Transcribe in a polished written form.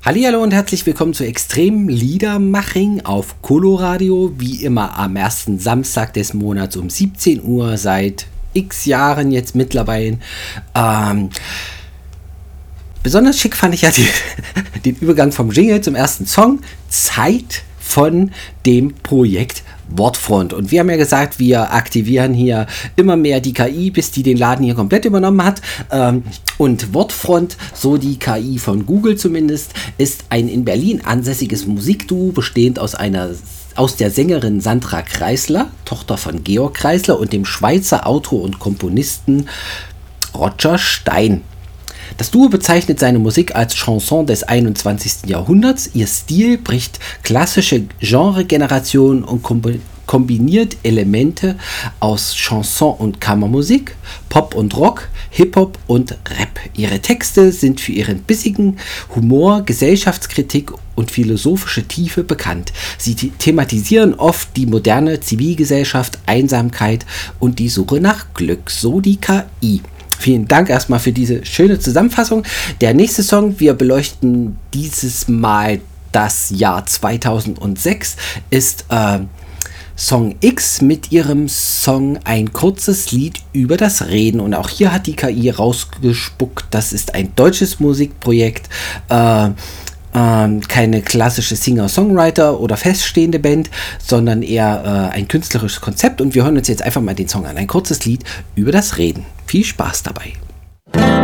Hallihallo und herzlich willkommen zu Extrem Liedermaching auf Coloradio, wie immer am ersten Samstag des Monats um 17 Uhr, seit x Jahren jetzt mittlerweile. Besonders schick fand ich ja den Übergang vom Jingle zum ersten Song, Zeit von dem Projekt Wortfront. Und wir haben ja gesagt, wir aktivieren hier immer mehr die KI, bis die den Laden hier komplett übernommen hat. Und Wortfront, so die KI von Google zumindest, ist ein in Berlin ansässiges Musikduo, bestehend aus der Sängerin Sandra Kreisler, Tochter von Georg Kreisler, und dem Schweizer Autor und Komponisten Roger Stein. Das Duo bezeichnet seine Musik als Chanson des 21. Jahrhunderts. Ihr Stil bricht klassische Genregenerationen und kombiniert Elemente aus Chanson und Kammermusik, Pop und Rock, Hip-Hop und Rap. Ihre Texte sind für ihren bissigen Humor, Gesellschaftskritik und philosophische Tiefe bekannt. Sie thematisieren oft die moderne Zivilgesellschaft, Einsamkeit und die Suche nach Glück, so die KI. Vielen Dank erstmal für diese schöne Zusammenfassung. Der nächste Song, wir beleuchten dieses Mal das Jahr 2006, ist Song X mit ihrem Song Ein kurzes Lied über das Reden. Und auch hier hat die KI rausgespuckt, das ist ein deutsches Musikprojekt, keine klassische Singer-Songwriter oder feststehende Band, sondern eher ein künstlerisches Konzept. Und wir hören uns jetzt einfach mal den Song an. Ein kurzes Lied über das Reden. Viel Spaß dabei.